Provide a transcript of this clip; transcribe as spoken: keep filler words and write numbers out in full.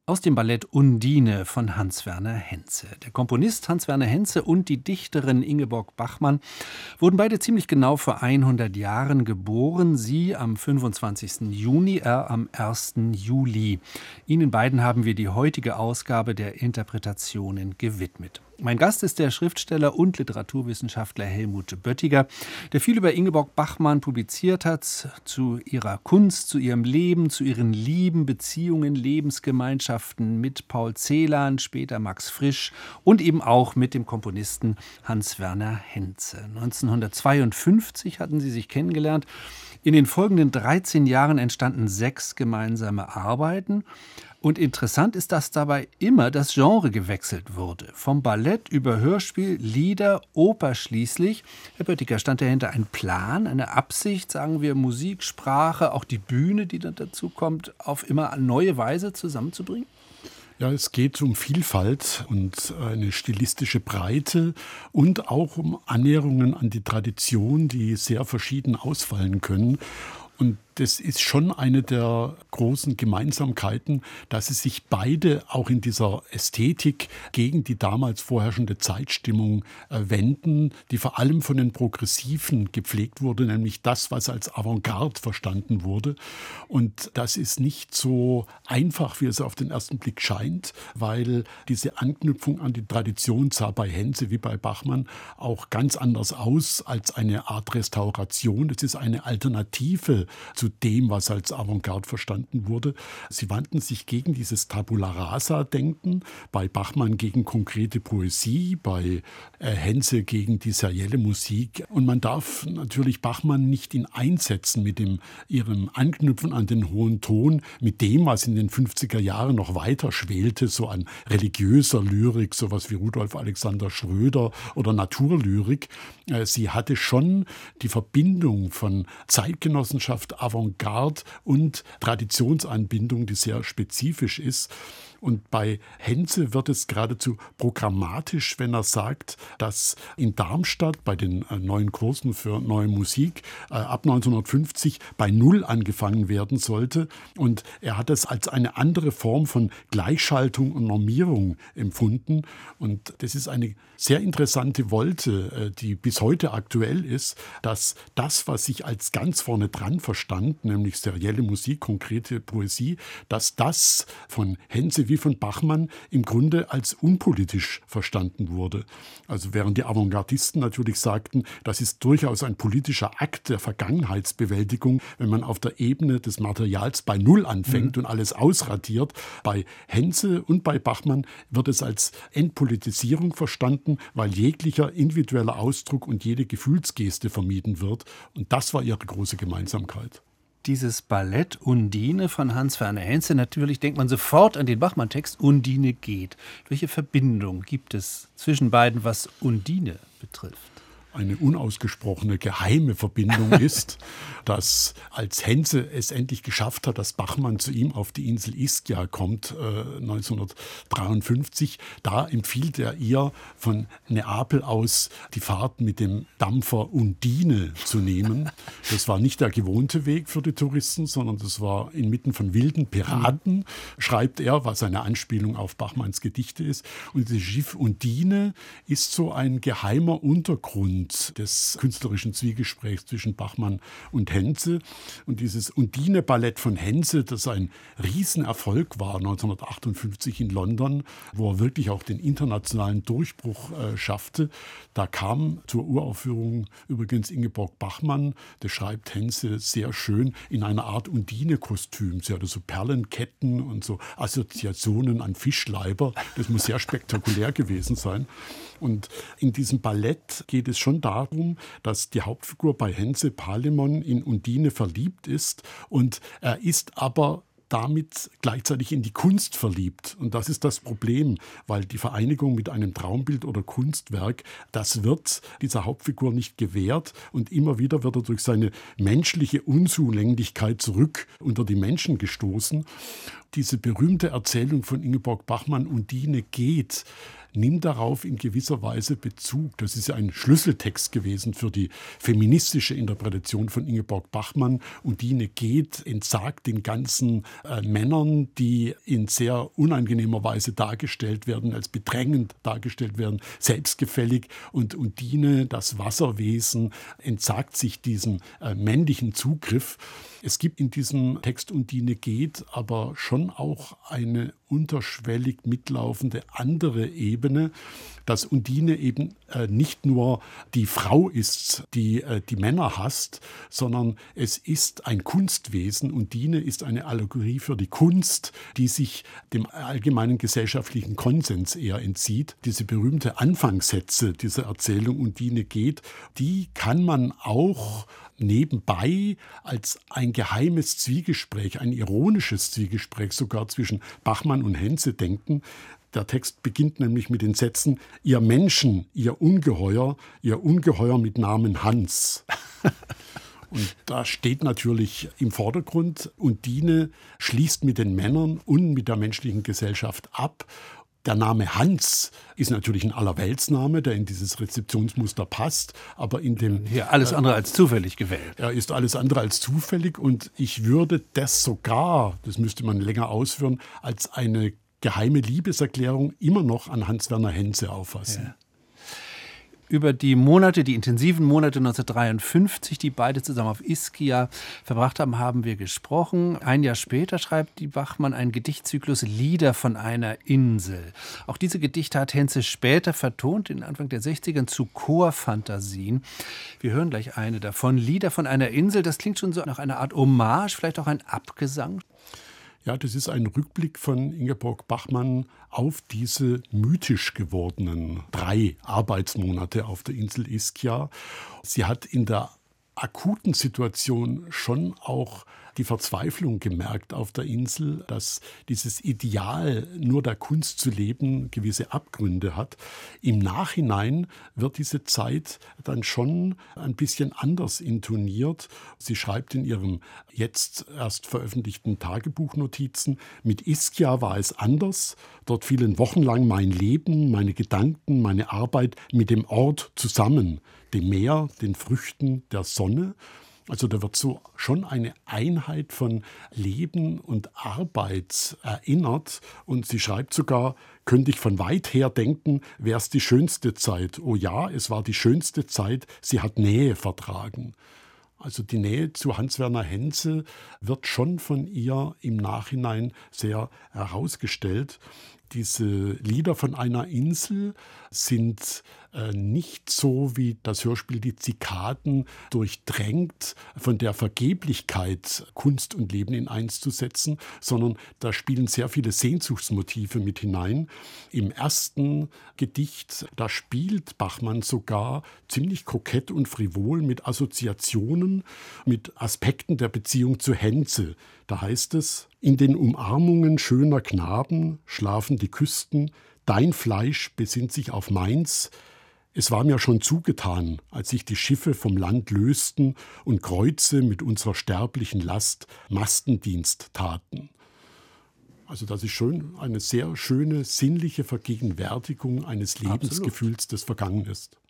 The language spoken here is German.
Aus dem Ballett Undine von Hans-Werner Henze. Der Komponist Hans-Werner Henze und die Dichterin Ingeborg Bachmann wurden beide ziemlich genau vor hundert Jahren geboren. Sie am fünfundzwanzigsten Juni, er am ersten Juli. Ihnen beiden haben wir die heutige Ausgabe der Interpretationen gewidmet. Mein Gast ist der Schriftsteller und Literaturwissenschaftler Helmut Böttiger, der viel über Ingeborg Bachmann publiziert hat, zu ihrer Kunst, zu ihrem Leben, zu ihren Lieben, Beziehungen, Lebensgemeinschaften mit Paul Celan, später Max Frisch und eben auch mit dem Komponisten Hans-Werner Henze. neunzehnhundertzweiundfünfzig hatten sie sich kennengelernt. In den folgenden dreizehn Jahren entstanden sechs gemeinsame Arbeiten. Und interessant ist, dass dabei immer das Genre gewechselt wurde. Vom Ballett über Hörspiel, Lieder, Oper schließlich. Herr Böttiger, stand dahinter ein Plan, eine Absicht, sagen wir, Musik, Sprache, auch die Bühne, die dann dazu kommt, auf immer neue Weise zusammenzubringen? Ja, es geht um Vielfalt und eine stilistische Breite und auch um Annäherungen an die Tradition, die sehr verschieden ausfallen können. Und das ist schon eine der großen Gemeinsamkeiten, dass sie sich beide auch in dieser Ästhetik gegen die damals vorherrschende Zeitstimmung äh, wenden, die vor allem von den Progressiven gepflegt wurde, nämlich das, was als Avantgarde verstanden wurde. Und das ist nicht so einfach, wie es auf den ersten Blick scheint, weil diese Anknüpfung an die Tradition sah bei Henze wie bei Bachmann auch ganz anders aus als eine Art Restauration. Es ist eine Alternative zu dem, was als Avantgarde verstanden wurde. Sie wandten sich gegen dieses Tabula Rasa-Denken, bei Bachmann gegen konkrete Poesie, bei äh, Henze gegen die serielle Musik. Und man darf natürlich Bachmann nicht in einsetzen mit dem, ihrem Anknüpfen an den hohen Ton, mit dem, was in den fünfziger Jahren noch weiter schwelte, so an religiöser Lyrik, sowas wie Rudolf Alexander Schröder oder Naturlyrik. Äh, sie hatte schon die Verbindung von Zeitgenossenschaft, Avantgarde und Traditionsanbindung, die sehr spezifisch ist. Und bei Henze wird es geradezu programmatisch, wenn er sagt, dass in Darmstadt bei den äh, neuen Kursen für neue Musik äh, ab neunzehnhundertfünfzig bei Null angefangen werden sollte. Und er hat es als eine andere Form von Gleichschaltung und Normierung empfunden. Und das ist eine sehr interessante Wolte, äh, die bis heute aktuell ist, dass das, was sich als ganz vorne dran verstand, nämlich serielle Musik, konkrete Poesie, dass das von Henze wie von Bachmann im Grunde als unpolitisch verstanden wurde. Also während die Avantgardisten natürlich sagten, das ist durchaus ein politischer Akt der Vergangenheitsbewältigung, wenn man auf der Ebene des Materials bei Null anfängt mhm. und alles ausradiert. Bei Henze und bei Bachmann wird es als Entpolitisierung verstanden, weil jeglicher individueller Ausdruck und jede Gefühlsgeste vermieden wird. Und das war ihre große Gemeinsamkeit. Dieses Ballett Undine von Hans-Werner Henze, natürlich denkt man sofort an den Bachmann-Text Undine geht. Welche Verbindung gibt es zwischen beiden, was Undine betrifft? Eine unausgesprochene geheime Verbindung ist, dass als Henze es endlich geschafft hat, dass Bachmann zu ihm auf die Insel Ischia kommt, äh, neunzehnhundertdreiundfünfzig, da empfiehlt er ihr von Neapel aus die Fahrt mit dem Dampfer Undine zu nehmen. Das war nicht der gewohnte Weg für die Touristen, sondern das war inmitten von wilden Piraten, schreibt er, was eine Anspielung auf Bachmanns Gedichte ist. Und das Schiff Undine ist so ein geheimer Untergrund des künstlerischen Zwiegesprächs zwischen Bachmann und Henze. Und dieses Undine-Ballett von Henze, das ein Riesenerfolg war neunzehnhundertachtundfünfzig in London, wo er wirklich auch den internationalen Durchbruch äh, schaffte, da kam zur Uraufführung übrigens Ingeborg Bachmann, das schreibt Henze sehr schön, in einer Art Undine-Kostüm. Sie hatte so Perlenketten und so Assoziationen an Fischleiber. Das muss sehr spektakulär gewesen sein. Und in diesem Ballett geht es schon darum, dass die Hauptfigur bei Henze Palemon in Undine verliebt ist und er ist aber damit gleichzeitig in die Kunst verliebt. Und das ist das Problem, weil die Vereinigung mit einem Traumbild oder Kunstwerk, das wird dieser Hauptfigur nicht gewährt und immer wieder wird er durch seine menschliche Unzulänglichkeit zurück unter die Menschen gestoßen. Diese berühmte Erzählung von Ingeborg Bachmann, Undine geht, nimmt darauf in gewisser Weise Bezug. Das ist ja ein Schlüsseltext gewesen für die feministische Interpretation von Ingeborg Bachmann. Undine geht, entsagt den ganzen äh, Männern, die in sehr unangenehmer Weise dargestellt werden, als bedrängend dargestellt werden, selbstgefällig. Und Undine, das Wasserwesen, entsagt sich diesem äh, männlichen Zugriff. Es gibt in diesem Text Undine geht aber schon auch eine unterschwellig mitlaufende andere Ebene, dass Undine eben äh, nicht nur die Frau ist, die äh, die Männer hasst, sondern es ist ein Kunstwesen. Undine ist eine Allegorie für die Kunst, die sich dem allgemeinen gesellschaftlichen Konsens eher entzieht. Diese berühmte Anfangssätze dieser Erzählung Undine geht, die kann man auch nebenbei als ein geheimes Zwiegespräch, ein ironisches Zwiegespräch sogar zwischen Bachmann und Henze denken. Der Text beginnt nämlich mit den Sätzen: Ihr Menschen, ihr Ungeheuer, ihr Ungeheuer mit Namen Hans. Und da steht natürlich im Vordergrund, Undine schließt mit den Männern und mit der menschlichen Gesellschaft ab. Der Name Hans ist natürlich ein Allerweltsname, der in dieses Rezeptionsmuster passt, aber in dem... Hier alles andere als zufällig gewählt. Er ist alles andere als zufällig und ich würde das sogar, das müsste man länger ausführen, als eine geheime Liebeserklärung immer noch an Hans-Werner Henze auffassen. Ja. Über die Monate, die intensiven Monate neunzehnhundertdreiundfünfzig, die beide zusammen auf Ischia verbracht haben, haben wir gesprochen. Ein Jahr später schreibt die Bachmann einen Gedichtzyklus Lieder von einer Insel. Auch diese Gedichte hat Henze später vertont, in Anfang der sechziger zu Chorfantasien. Wir hören gleich eine davon. Lieder von einer Insel, das klingt schon so nach einer Art Hommage, vielleicht auch ein Abgesang. Ja, das ist ein Rückblick von Ingeborg Bachmann auf diese mythisch gewordenen drei Arbeitsmonate auf der Insel Ischia. Sie hat in der akuten Situation schon auch die Verzweiflung gemerkt auf der Insel, dass dieses Ideal, nur der Kunst zu leben, gewisse Abgründe hat. Im Nachhinein wird diese Zeit dann schon ein bisschen anders intoniert. Sie schreibt in ihrem jetzt erst veröffentlichten Tagebuchnotizen: Mit Ischia war es anders. Dort fielen wochenlang mein Leben, meine Gedanken, meine Arbeit mit dem Ort zusammen, dem Meer, den Früchten, der Sonne. Also da wird so schon eine Einheit von Leben und Arbeit erinnert. Und sie schreibt sogar: Könnte ich von weit her denken, wäre es die schönste Zeit. Oh ja, es war die schönste Zeit, sie hat Nähe vertragen. Also die Nähe zu Hans-Werner Henze wird schon von ihr im Nachhinein sehr herausgestellt. Diese Lieder von einer Insel sind äh, nicht so wie das Hörspiel Die Zikaden durchdrängt von der Vergeblichkeit, Kunst und Leben in eins zu setzen, sondern da spielen sehr viele Sehnsuchtsmotive mit hinein. Im ersten Gedicht, da spielt Bachmann sogar ziemlich kokett und frivol mit Assoziationen, mit Aspekten der Beziehung zu Henze. Da heißt es: In den Umarmungen schöner Knaben schlafen die Küsten, dein Fleisch besinnt sich auf meins. Es war mir schon zugetan, als sich die Schiffe vom Land lösten und Kreuze mit unserer sterblichen Last Mastendienst taten. Also das ist schon eine sehr schöne sinnliche Vergegenwärtigung eines Lebensgefühls, das vergangen ist.